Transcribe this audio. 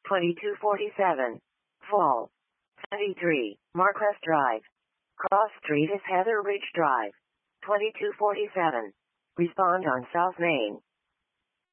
2247. Fall. 23. Marquest Drive. Cross Street is Heather Ridge Drive. 2247. Respond on South Main.